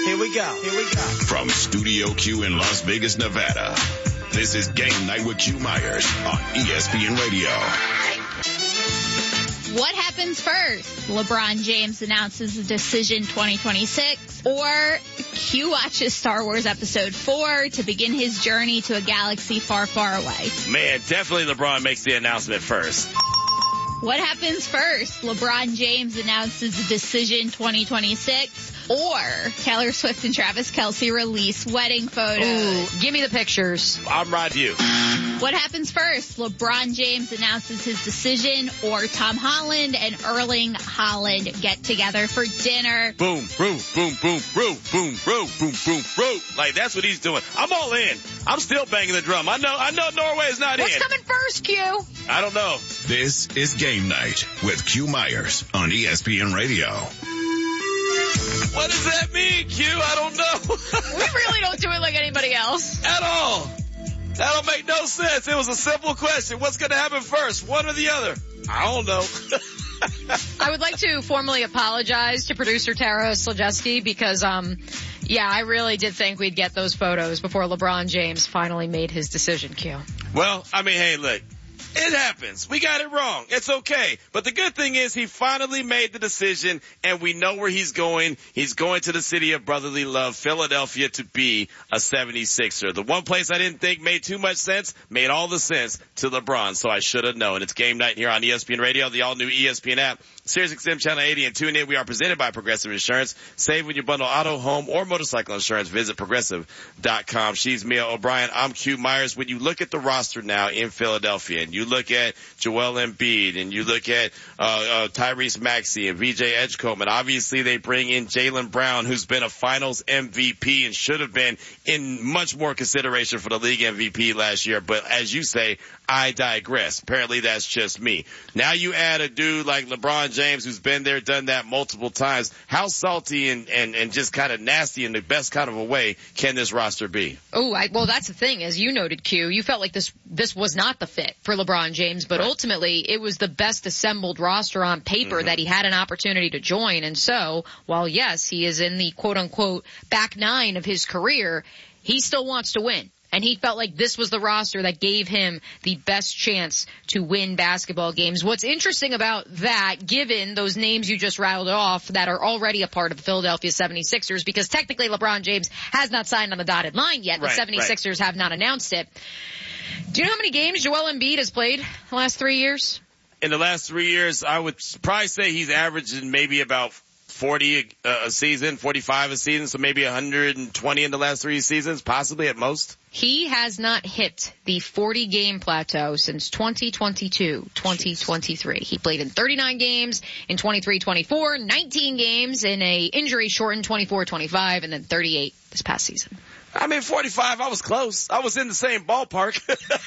Here we go. From Studio Q in Las Vegas, Nevada, this is Game Night with Q Myers on ESPN Radio. What happens first? LeBron James announces the decision 2026, or Q watches Star Wars Episode 4 to begin his journey to a galaxy far, far away? Man, definitely LeBron makes the announcement first. What happens first? LeBron James announces the decision 2026, or Taylor Swift and Travis Kelce release wedding photos? Ooh, give me the pictures. I'm right with you. What happens first? LeBron James announces his decision, or Tom Holland and Erling Haaland get together for dinner? Boom, boom, boom, boom, boom, boom, boom, boom, boom, boom. Like, that's what he's doing. I'm all in. I'm still banging the drum. I know Norway is not What's in. coming first, Q? I don't know. This is Game Night with Q Myers on ESPN Radio. What does that mean, Q? I don't know. We really don't do it like anybody else. At all. That'll make no sense. It was a simple question. What's going to happen first, one or the other? I don't know. I would like to formally apologize to producer Tara Slajewski because, I really did think we'd get those photos before LeBron James finally made his decision, Q. Well, I mean, hey, look. It happens. We got it wrong. It's okay. But the good thing is he finally made the decision, and we know where he's going. He's going to the city of brotherly love, Philadelphia, to be a 76er. The one place I didn't think made too much sense made all the sense to LeBron, so I should have known. It's Game Night here on ESPN Radio, the all-new ESPN app, SiriusXM Channel 80, and tune in. We are presented by Progressive Insurance. Save when you bundle auto, home, or motorcycle insurance. Visit Progressive.com. She's Mia O'Brien. I'm Q Myers. When you look at the roster now in Philadelphia, and you look at Joel Embiid, and you look at Tyrese Maxey and VJ Edgecombe, and obviously they bring in Jaylen Brown, who's been a Finals MVP and should have been in much more consideration for the league MVP last year. But as you say, I digress. Apparently that's just me. Now you add a dude like LeBron James, who's been there, done that multiple times. How salty and just kind of nasty in the best kind of a way can this roster be? Oh, well, that's the thing. As you noted, Q, you felt like this was not the fit for LeBron James, but ultimately it was the best assembled roster on paper that he had an opportunity to join. And so, while yes, he is in the quote-unquote back nine of his career, he still wants to win. And he felt like this was the roster that gave him the best chance to win basketball games. What's interesting about that, given those names you just rattled off that are already a part of the Philadelphia 76ers, because technically LeBron James has not signed on the dotted line yet. The 76ers have not announced it. Do you know how many games Joel Embiid has played the last 3 years? In the last 3 years, I would probably say he's averaging maybe about 40 a season, 45 a season, so maybe 120 in the last 3 seasons, possibly at most. He has not hit the 40-game plateau since 2022, 2023. He played in 39 games in 23-24, 19 games in a injury-shortened 24-25, and then 38 this past season. I mean, 45, I was close. I was in the same ballpark.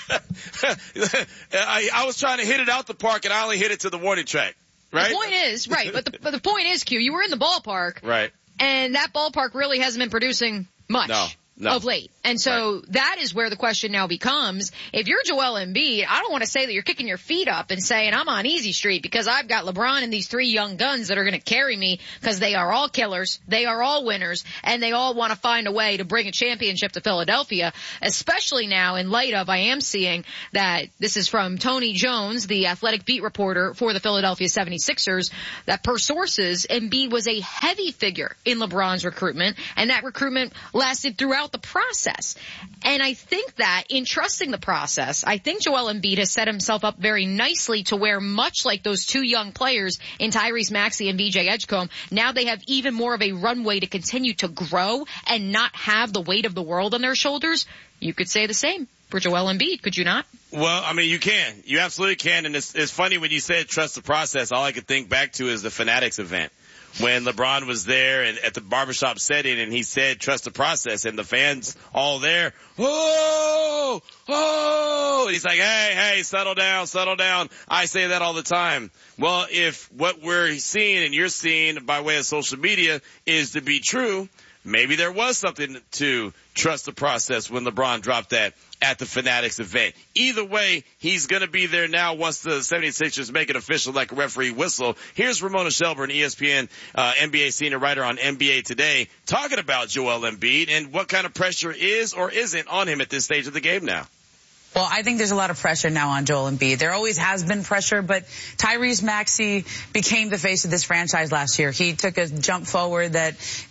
I was trying to hit it out the park, and I only hit it to the warning track. Right? The point is, right, but the point is, Q, you were in the ballpark. Right. And that ballpark really hasn't been producing much. No. Of late. And so that is where the question now becomes, if you're Joel Embiid, I don't want to say that you're kicking your feet up and saying I'm on easy street because I've got LeBron and these three young guns that are going to carry me because they are all killers, they are all winners, and they all want to find a way to bring a championship to Philadelphia, especially now in light of, I am seeing that this is from Tony Jones, the athletic beat reporter for the Philadelphia 76ers, that per sources, Embiid was a heavy figure in LeBron's recruitment, and that recruitment lasted throughout the process. And I think that in trusting the process, I think Joel Embiid has set himself up very nicely to where, much like those two young players in Tyrese Maxey and VJ Edgecombe, now they have even more of a runway to continue to grow and not have the weight of the world on their shoulders. You could say the same for Joel Embiid, could you not? Well, I mean, you can. You absolutely can. And it's funny when you said trust the process, all I could think back to is the Fanatics event. When LeBron was there and at the barbershop setting and he said, trust the process, and the fans all there, oh, and he's like, hey, settle down. I say that all the time. Well, if what we're seeing and you're seeing by way of social media is to be true, maybe there was something to trust the process when LeBron dropped that at the Fanatics event. Either way, he's going to be there now once the 76ers make it official like a referee whistle. Here's Ramona Shelburne, ESPN NBA senior writer on NBA Today, talking about Joel Embiid and what kind of pressure is or isn't on him at this stage of the game now. Well, I think there's a lot of pressure now on Joel Embiid. There always has been pressure, but Tyrese Maxey became the face of this franchise last year. He took a jump forward that's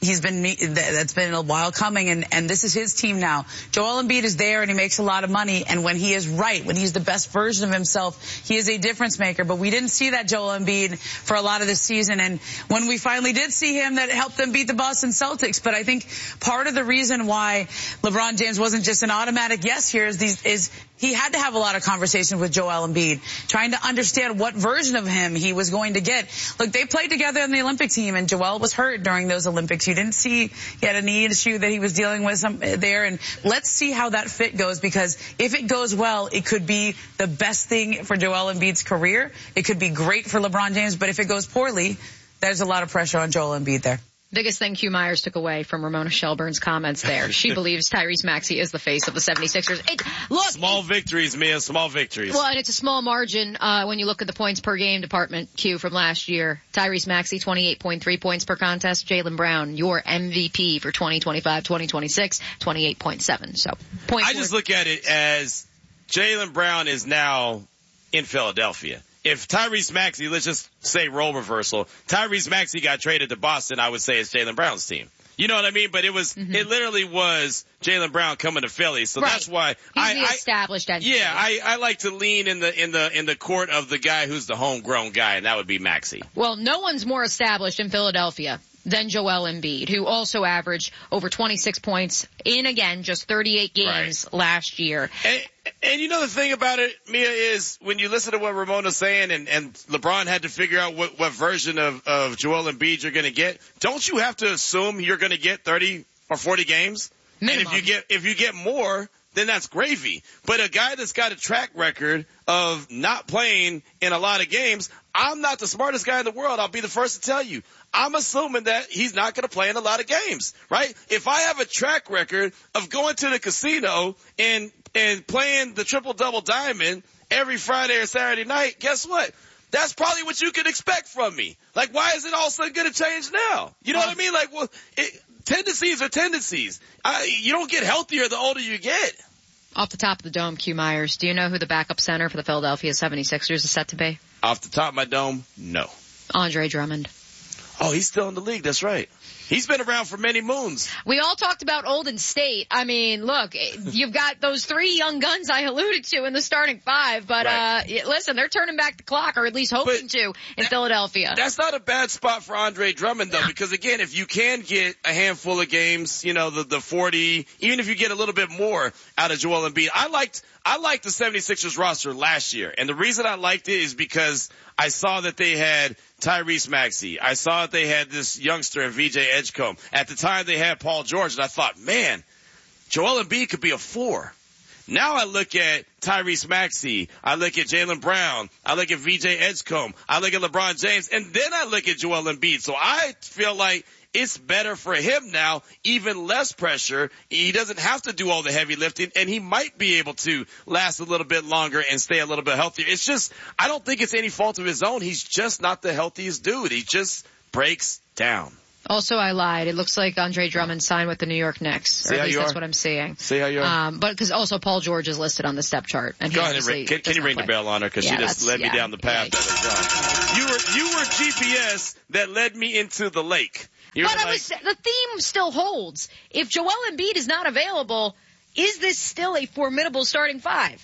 been a while coming, and this is his team now. Joel Embiid is there, and he makes a lot of money, and when he is right, when he's the best version of himself, he is a difference maker. But we didn't see that Joel Embiid for a lot of this season, and when we finally did see him, that helped them beat the Boston Celtics. But I think part of the reason why LeBron James wasn't just an automatic yes here is he had to have a lot of conversation with Joel Embiid, trying to understand what version of him he was going to get. Look, they played together in the Olympic team, and Joel was hurt during those Olympics. You didn't see he had a knee issue that he was dealing with there, and let's see how that fit goes, because if it goes well, it could be the best thing for Joel Embiid's career. It could be great for LeBron James, but if it goes poorly, there's a lot of pressure on Joel Embiid there. Biggest thing Q Myers took away from Ramona Shelburne's comments there. She believes Tyrese Maxey is the face of the 76ers. Small victories, Mia, small victories. Well, and it's a small margin when you look at the points per game department, Q, from last year. Tyrese Maxey, 28.3 points per contest. Jaylen Brown, your MVP for 2025-2026, 28.7. So, I just look at it as Jaylen Brown is now in Philadelphia. If Tyrese Maxey, let's just say role reversal, Tyrese Maxey got traded to Boston, I would say it's Jaylen Brown's team. You know what I mean? But it literally was Jaylen Brown coming to Philly. So that's why he's the established entity. Yeah, I like to lean in the court of the guy who's the homegrown guy, and that would be Maxey. Well, no one's more established in Philadelphia than Joel Embiid, who also averaged over 26 points in, again, just 38 games last year. And you know the thing about it, Mia, is when you listen to what Ramona's saying and LeBron had to figure out what version of Joel Embiid you're going to get, don't you have to assume you're going to get 30 or 40 games? Minimum. And if you get more, then that's gravy. But a guy that's got a track record of not playing in a lot of games, I'm not the smartest guy in the world. I'll be the first to tell you. I'm assuming that he's not going to play in a lot of games, right? If I have a track record of going to the casino and playing the triple-double diamond every Friday or Saturday night, guess what? That's probably what you can expect from me. Like, why is it all of a sudden going to change now? You know what I mean? Like, well, tendencies are tendencies. You don't get healthier the older you get. Off the top of the dome, Q Myers, do you know who the backup center for the Philadelphia 76ers is set to be? Off the top of my dome, no. Andre Drummond. Oh, he's still in the league. That's right. He's been around for many moons. We all talked about Olden State. I mean, look, you've got those three young guns I alluded to in the starting five, but listen, they're turning back the clock, or at least hoping to, in Philadelphia. That's not a bad spot for Andre Drummond, though, because, again, if you can get a handful of games, you know, the 40, even if you get a little bit more out of Joel Embiid. I liked the 76ers roster last year, and the reason I liked it is because I saw that they had Tyrese Maxey. I saw that they had this youngster in VJ Edgecombe. At the time, they had Paul George, and I thought, man, Joel Embiid could be a 4. Now I look at Tyrese Maxey, I look at Jaylen Brown, I look at VJ Edgecombe, I look at LeBron James, and then I look at Joel Embiid. So I feel like it's better for him now, even less pressure. He doesn't have to do all the heavy lifting, and he might be able to last a little bit longer and stay a little bit healthier. It's just, I don't think it's any fault of his own. He's just not the healthiest dude. He just breaks down. Also, I lied. It looks like Andre Drummond signed with the New York Knicks. Or at least that's what I'm seeing. See how you are? But because also Paul George is listed on the step chart. And go ahead and can you ring the bell on her? Because she just led me down the path that is wrong. You were GPS that led me into the lake. But the theme still holds. If Joel Embiid is not available, is this still a formidable starting five?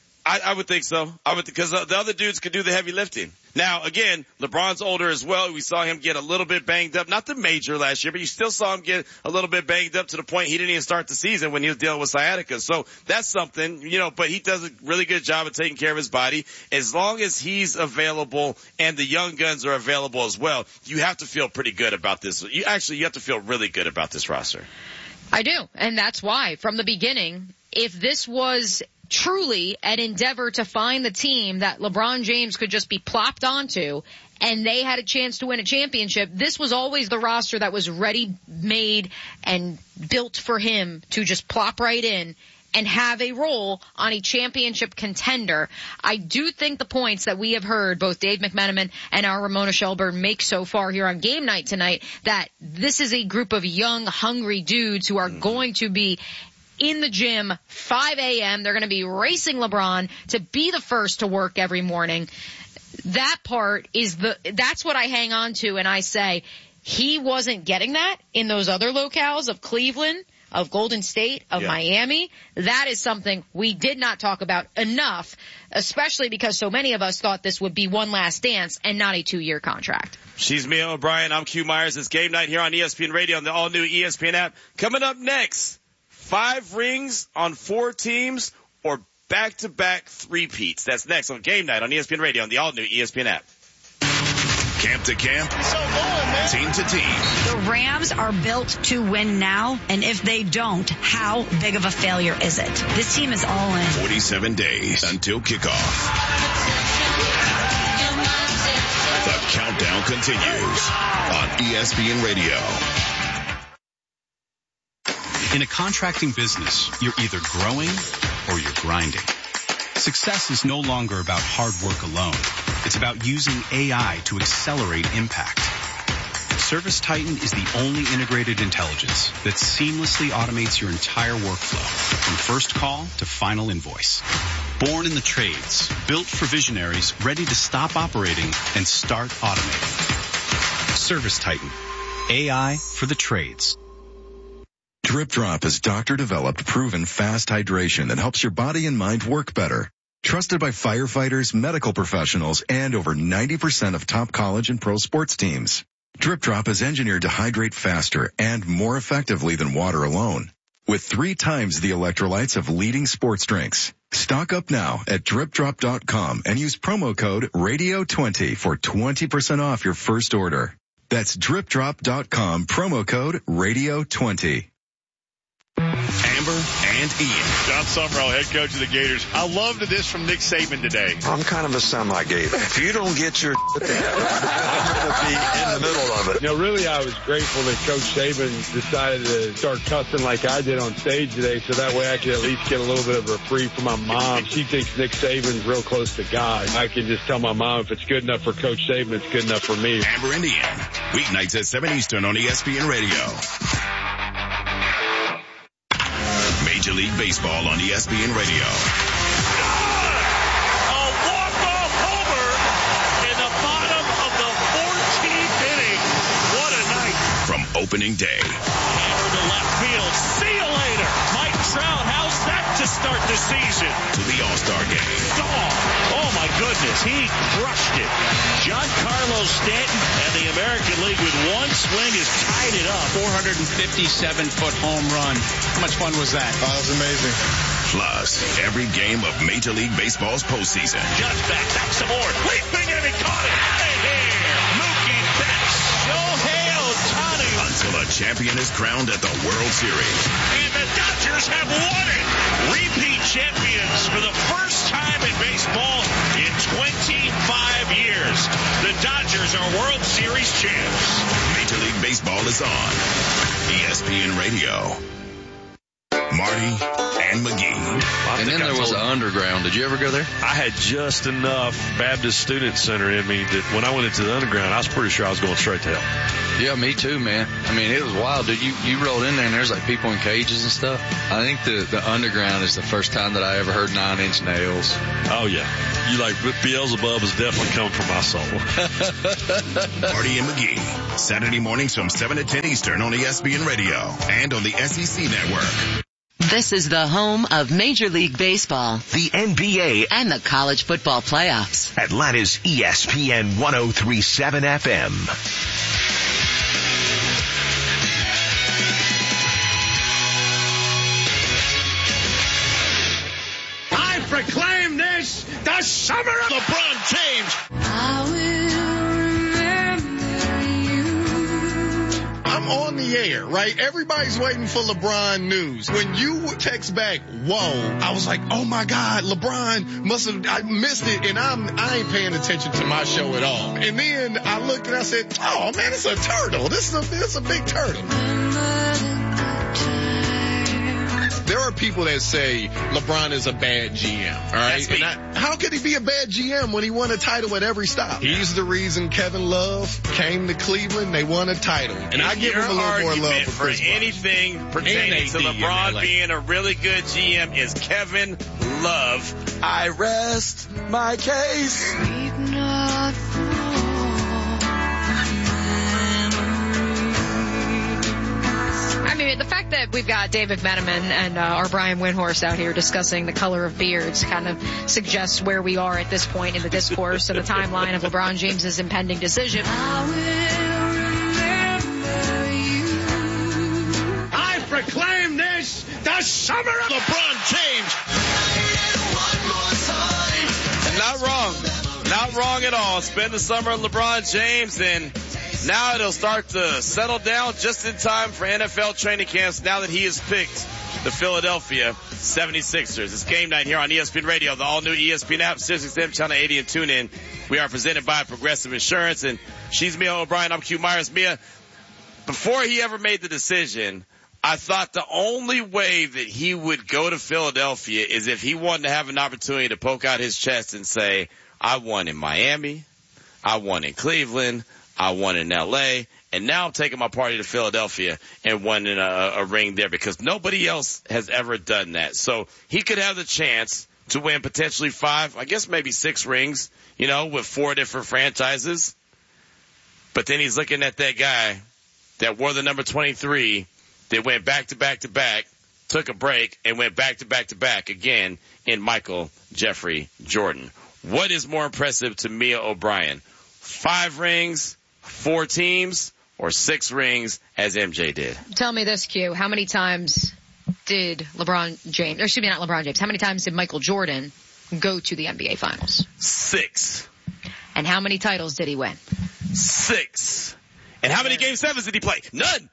I would think so. Because the other dudes could do the heavy lifting. Now, again, LeBron's older as well. We saw him get a little bit banged up. Not the major last year, but you still saw him get a little bit banged up to the point he didn't even start the season when he was dealing with sciatica. So that's something, you know, but he does a really good job of taking care of his body. As long as he's available and the young guns are available as well, you have to feel pretty good about this. You have to feel really good about this roster. I do. And that's why, from the beginning, if this was truly an endeavor to find the team that LeBron James could just be plopped onto and they had a chance to win a championship, this was always the roster that was ready, made, and built for him to just plop right in and have a role on a championship contender. I do think the points that we have heard both Dave McMenamin and our Ramona Shelburne make so far here on Game Night tonight, that this is a group of young, hungry dudes who are going to be in the gym 5 a.m. They're going to be racing LeBron to be the first to work every morning. That part that's what I hang on to, and I say he wasn't getting that in those other locales of Cleveland, of Golden State, of Miami. That is something we did not talk about enough, especially because so many of us thought this would be one last dance and not a 2-year contract. She's Mia O'Brien. I'm Q Myers. It's Game Night here on ESPN Radio on the all-new ESPN app. Coming up next, 5 rings on 4 teams or back-to-back three-peats. That's next on Game Night on ESPN Radio on the all-new ESPN app. Camp to camp, team to team. The Rams are built to win now, and if they don't, how big of a failure is it? This team is all in. 47 days until kickoff. The countdown continues on ESPN Radio. In a contracting business, you're either growing or you're grinding. Success is no longer about hard work alone. It's about using AI to accelerate impact. ServiceTitan is the only integrated intelligence that seamlessly automates your entire workflow, from first call to final invoice. Born in the trades, built for visionaries ready to stop operating and start automating. ServiceTitan, AI for the trades. Drip Drop is doctor-developed, proven fast hydration that helps your body and mind work better. Trusted by firefighters, medical professionals, and over 90% of top college and pro sports teams. Drip Drop is engineered to hydrate faster and more effectively than water alone, with 3 times the electrolytes of leading sports drinks. Stock up now at dripdrop.com and use promo code RADIO20 for 20% off your first order. That's dripdrop.com, promo code RADIO20. Amber and Ian. John Summerall, head coach of the Gators. I loved this from Nick Saban today. I'm kind of a semi-Gator. If you don't get your I'm going to be in the middle of it. You know, really, I was grateful that Coach Saban decided to start cussing like I did on stage today, so that way I could at least get a little bit of a reprieve from my mom. She thinks Nick Saban's real close to God. I can just tell my mom if it's good enough for Coach Saban, it's good enough for me. Amber and Ian, weeknights at 7 Eastern on ESPN Radio. Major League Baseball on ESPN Radio. A walk-off homer in the bottom of the 14th inning. What a night. From opening day. Hammer to left field. See you later. Mike Trout, how's that to start the season? To the All-Star game. Oh my goodness, he crushed it. Giancarlo Stanton and the American League with one swing has tied it up. 457-foot home run. How much fun was that? Oh, that was amazing. Plus, every game of Major League Baseball's postseason. Judge back some more. Leaping and he caught it. Out of here. Mookie Betts. Shohei Ohtani. Until a champion is crowned at the World Series. And the Dodgers have won it. Repeat champions for the first time in baseball in 25 years. The Dodgers are World Series champs. Major League Baseball is on ESPN Radio. Marty and McGee. And then there was an underground. Did you ever go there? I had just enough Baptist Student Center in me that when I went into the underground, I was pretty sure I was going straight to hell. Yeah, me too, man. I mean, it was wild, dude. You rolled in there and there's like people in cages and stuff. I think the underground is the first time that I ever heard 9 Inch Nails. Oh, yeah. You like Beelzebub is definitely coming from my soul. Marty and McGee. Saturday mornings from 7 to 10 Eastern on ESPN Radio and on the SEC Network. This is the home of Major League Baseball, the NBA, and the college football playoffs. Atlanta's ESPN 103.7 FM. I proclaim this the summer of LeBron James. I will remember you. I'm I'm on the air, right? Everybody's waiting for LeBron news. When you text back, whoa, I was like, oh my God, LeBron I missed it, and I ain't paying attention to my show at all. And then I looked and I said, oh man, it's a turtle. This is a big turtle. There are people that say LeBron is a bad GM, all right? And how could he be a bad GM when he won a title at every stop? He's the reason Kevin Love came to Cleveland. They won a title. And I give him a little more love for anything pertaining to LeBron being a really good GM is Kevin Love. I rest my case. I mean, the fact that we've got David Meneman and our Brian Windhorst out here discussing the color of beards kind of suggests where we are at this point in the discourse and the timeline of LeBron James's impending decision. I proclaim this the summer of LeBron James. Not wrong. Not wrong at all. It's been the summer of LeBron James, and now it'll start to settle down just in time for NFL training camps now that he has picked the Philadelphia 76ers. It's game night here on ESPN Radio, the all-new ESPN app, SiriusXM Channel 80 and TuneIn. We are presented by Progressive Insurance, and she's Mia O'Brien. I'm Q Myers. Mia, before he ever made the decision, I thought the only way that he would go to Philadelphia is if he wanted to have an opportunity to poke out his chest and say, I won in Miami, I won in Cleveland, I won in L.A., and now I'm taking my party to Philadelphia and won in a ring there because nobody else has ever done that. So he could have the chance to win potentially 5, I guess maybe 6 rings, with 4 different franchises. But then he's looking at that guy that wore the number 23 that went back to back to back, took a break, and went back to back to back again in Michael Jeffrey Jordan. What is more impressive to Mia O'Brien? 5 rings, 4 teams, or 6 rings as MJ did? Tell me this, Q. How many times did how many times did Michael Jordan go to the NBA Finals? 6. And how many titles did he win? 6. And how many Game 7s did he play? None.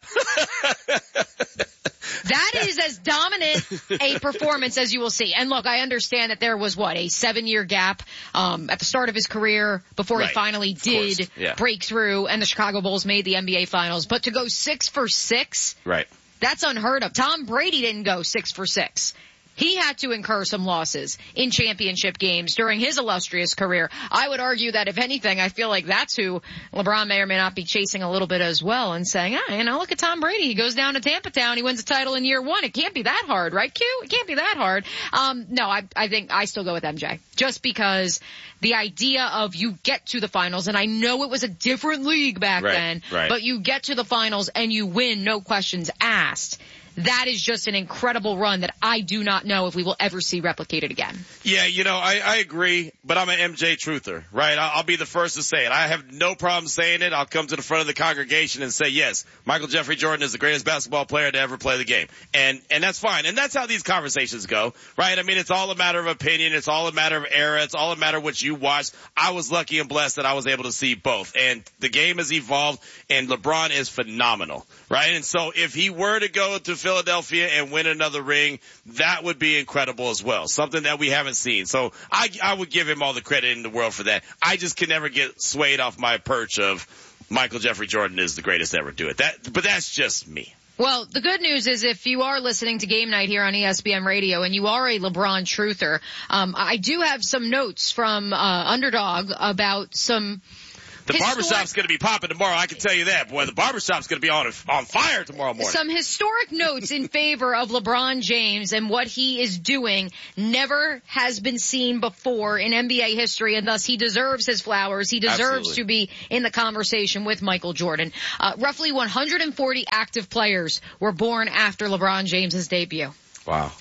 That is as dominant a performance as you will see. And look, I understand that there was a 7-year gap at the start of his career before he finally did break through and the Chicago Bulls made the NBA Finals. But to go 6 for 6, right? That's unheard of. Tom Brady didn't go 6 for 6. He had to incur some losses in championship games during his illustrious career. I would argue that, if anything, I feel like that's who LeBron may or may not be chasing a little bit as well and saying, look at Tom Brady. He goes down to Tampa Town. He wins a title in year 1. It can't be that hard, right, Q? It can't be that hard. No, I think I still go with MJ just because the idea of you get to the finals, and I know it was a different league back then, but you get to the finals and you win, no questions asked. That is just an incredible run that I do not know if we will ever see replicated again. Yeah, I agree, but I'm an MJ truther, right? I'll be the first to say it. I have no problem saying it. I'll come to the front of the congregation and say, yes, Michael Jeffrey Jordan is the greatest basketball player to ever play the game. And that's fine. And that's how these conversations go, right? I mean, it's all a matter of opinion. It's all a matter of era. It's all a matter of what you watched. I was lucky and blessed that I was able to see both. And the game has evolved, and LeBron is phenomenal, right? And so if he were to go to Philadelphia and win another ring, that would be incredible as well. Something that we haven't seen. So I would give him all the credit in the world for that. I just can never get swayed off my perch of Michael Jeffrey Jordan is the greatest to ever do it. But that's just me. Well, the good news is if you are listening to Game Night here on ESPN Radio and you are a LeBron truther, I do have some notes from Underdog about some The barbershop's going to be popping tomorrow. I can tell you that. Boy, the barbershop's going to be on fire tomorrow morning. Some historic notes in favor of LeBron James and what he is doing never has been seen before in NBA history, and thus he deserves his flowers. He deserves to be in the conversation with Michael Jordan. Roughly 140 active players were born after LeBron James's debut. Wow.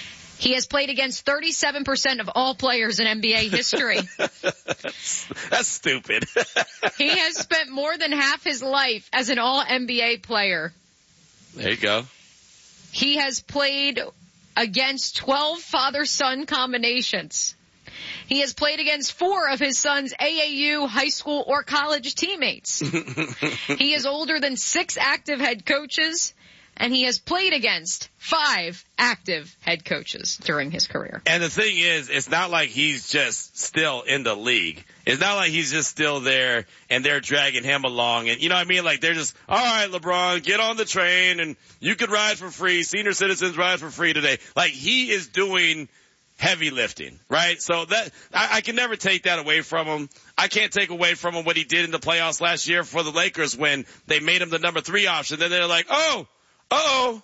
He has played against 37% of all players in NBA history. That's stupid. He has spent more than half his life as an all-NBA player. There you go. He has played against 12 father-son combinations. He has played against 4 of his son's AAU, high school, or college teammates. He is older than 6 active head coaches, and he has played against 5 active head coaches during his career. And the thing is, it's not like he's just still in the league. It's not like he's just still there and they're dragging him along. And you know what I mean? Like they're just, all right, LeBron, get on the train and you can ride for free. Senior citizens ride for free today. Like he is doing heavy lifting, right? So that, I can never take that away from him. I can't take away from him what he did in the playoffs last year for the Lakers when they made him the number 3 option. Then they're like, LeBron,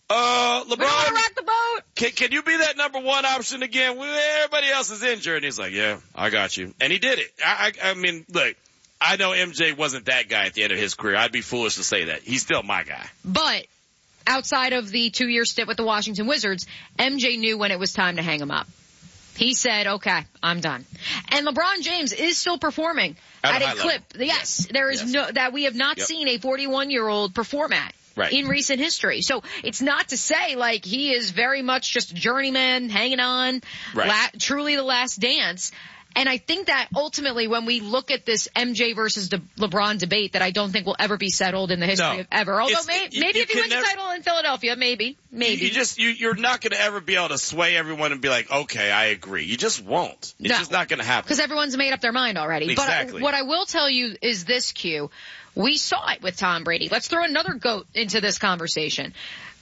rock the boat. Can you be that number 1 option again? Everybody else is injured. And he's like, yeah, I got you. And he did it. I mean, look, I know MJ wasn't that guy at the end of his career. I'd be foolish to say that. He's still my guy. But outside of the 2-year stint with the Washington Wizards, MJ knew when it was time to hang him up. He said, okay, I'm done. And LeBron James is still performing at a clip. Yes, there is that we have not seen a 41-year-old perform at. Right. In recent history. So it's not to say like he is very much just a journeyman hanging on, truly the last dance. And I think that ultimately when we look at this MJ versus LeBron debate that I don't think will ever be settled in the history of ever. Although maybe if he wins the title in Philadelphia, maybe. You're not going to ever be able to sway everyone and be like, okay, I agree. You just won't. It's just not going to happen. Because everyone's made up their mind already. Exactly. But what I will tell you is this, Q. We saw it with Tom Brady. Let's throw another GOAT into this conversation.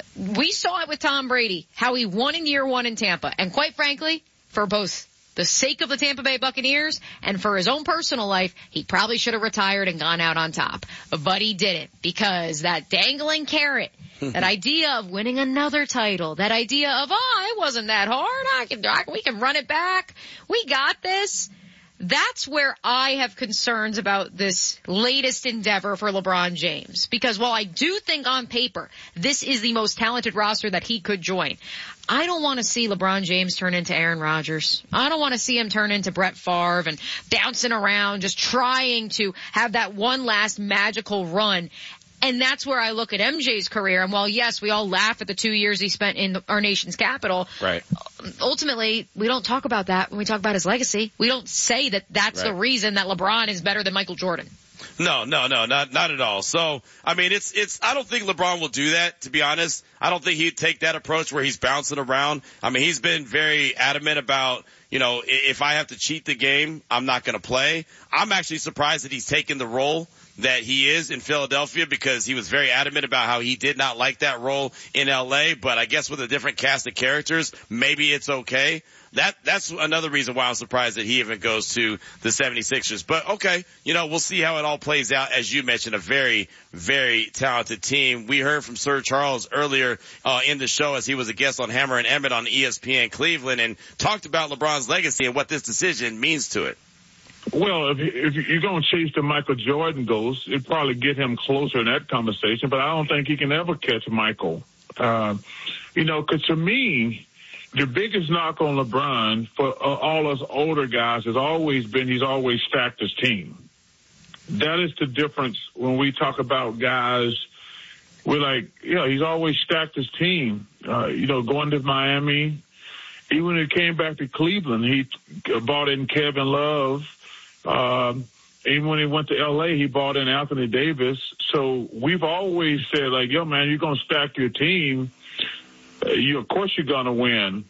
We saw it with Tom Brady, how he won in year 1 in Tampa. And quite frankly, for both the sake of the Tampa Bay Buccaneers and for his own personal life, he probably should have retired and gone out on top. But he didn't, because that dangling carrot, that idea of winning another title, that idea of, it wasn't that hard. We can run it back. We got this. That's where I have concerns about this latest endeavor for LeBron James. Because while I do think on paper this is the most talented roster that he could join, I don't want to see LeBron James turn into Aaron Rodgers. I don't want to see him turn into Brett Favre and bouncing around, just trying to have that one last magical run. And that's where I look at MJ's career. And while, yes, we all laugh at the 2 years he spent in our nation's capital, right, ultimately, we don't talk about that when we talk about his legacy. We don't say that that's the reason that LeBron is better than Michael Jordan. No, not at all. So, I mean, I don't think LeBron will do that, to be honest. I don't think he'd take that approach where he's bouncing around. I mean, he's been very adamant about, if I have to cheat the game, I'm not going to play. I'm actually surprised that he's taken the role that he is in Philadelphia, because he was very adamant about how he did not like that role in LA, but I guess with a different cast of characters, maybe it's okay. That's another reason why I'm surprised that he even goes to the 76ers. But okay, we'll see how it all plays out. As you mentioned, a very, very talented team. We heard from Sir Charles earlier in the show as he was a guest on Hammer and Emmett on ESPN Cleveland, and talked about LeBron's legacy and what this decision means to it. Well, if you're going to chase the Michael Jordan ghost, it'd probably get him closer in that conversation, but I don't think he can ever catch Michael. Because to me, the biggest knock on LeBron for all us older guys has always been he's always stacked his team. That is the difference when we talk about guys. We're like, he's always stacked his team. Going to Miami, even when he came back to Cleveland, he brought in Kevin Love. Even when he went to L.A., he brought in Anthony Davis. So we've always said, like, yo, man, you're going to stack your team. Of course you're going to win.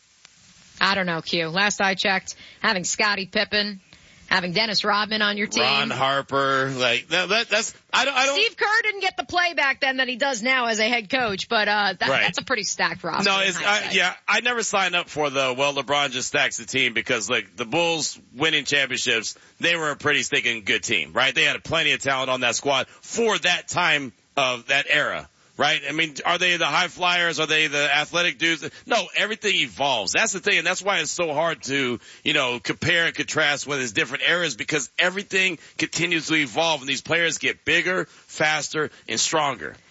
I don't know, Q. Last I checked, having Scottie Pippen, having Dennis Rodman on your team. Ron Harper, that's I don't. Steve Kerr didn't get the play back then that he does now as a head coach, but that's a pretty stacked roster. No, I never signed up for LeBron just stacks the team, because the Bulls winning championships, they were a pretty stinking good team, right? They had plenty of talent on that squad for that time of that era. Right? I mean, are they the high flyers? Are they the athletic dudes? No, everything evolves. That's the thing, and that's why it's so hard to, compare and contrast with his different eras, because everything continues to evolve, and these players get bigger, faster, and stronger.